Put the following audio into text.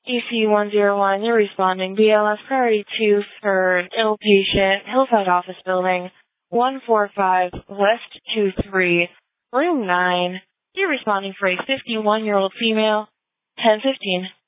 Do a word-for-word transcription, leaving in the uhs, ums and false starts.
E C one zero one, you're responding. B L S priority two for ill patient, Hillside Office Building, one four five West two three, room nine. You're responding for a fifty-one-year-old female, ten fifteen.